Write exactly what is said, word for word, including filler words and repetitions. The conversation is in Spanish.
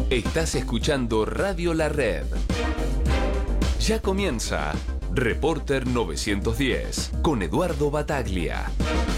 Estás escuchando Radio La Red. Ya comienza Reporter novecientos diez con Eduardo Bataglia.